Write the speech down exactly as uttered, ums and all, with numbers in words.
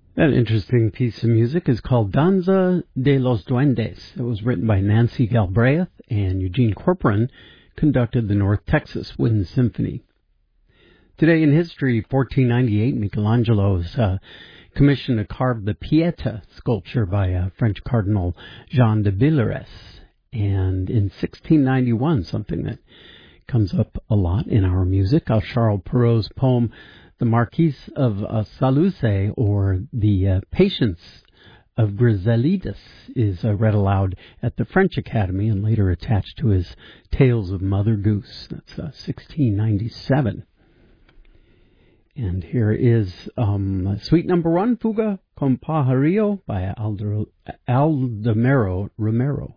That interesting piece of music is called Danza de los Duendes. It was written by Nancy Galbraith, and Eugene Corporon conducted the North Texas Wind Symphony. Today in history, fourteen ninety-eight, Michelangelo's uh, commissioned to carve the Pieta sculpture by uh, French Cardinal Jean de Villeres. And in sixteen ninety-one, something that comes up a lot in our music, uh, Charles Perrault's poem, The Marquis of uh, Saluzzo, or The uh, Patience of Griselidis, is uh, read aloud at the French Academy and later attached to his Tales of Mother Goose. That's uh, sixteen ninety-seven. And here is um, suite number one, Fuga con Pajarillo by Aldo, Aldemero Romero.